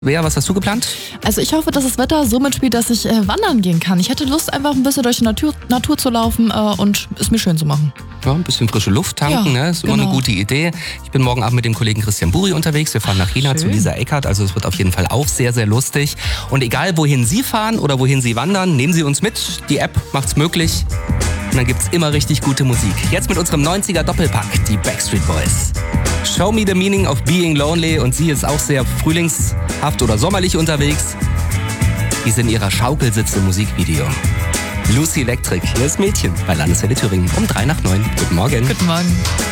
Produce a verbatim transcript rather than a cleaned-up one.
Bea, was hast du geplant? Also ich hoffe, dass das Wetter so mitspielt, dass ich äh, wandern gehen kann. Ich hätte Lust, einfach ein bisschen durch die Natur, Natur zu laufen äh, und es mir schön zu machen. Ja, ein bisschen frische Luft tanken, Ja, ne? Ist genau. immer eine gute Idee. Ich bin morgen Abend mit dem Kollegen Christian Buri unterwegs. Wir fahren nach Jena zu Lisa Eckhardt, also es wird auf jeden Fall auch sehr, sehr lustig. Und egal, wohin Sie fahren oder wohin Sie wandern, nehmen Sie uns mit. Die App macht's möglich. Und dann gibt's immer richtig gute Musik. Jetzt mit unserem neunziger Doppelpack, die Backstreet Boys. Show me the meaning of being lonely. Und sie ist auch sehr frühlingshaft oder sommerlich unterwegs. Die ist in ihrer Schaukelsitz im Musikvideo. Lucy Electric, hier ist Mädchen bei Landeswelle Thüringen um drei nach neun. Guten Morgen. Guten Morgen.